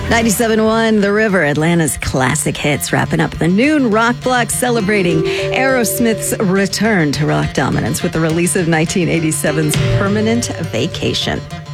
97.1 The River, Atlanta's classic hits, wrapping up the noon rock block, celebrating Aerosmith's return to rock dominance with the release of 1987's Permanent Vacation.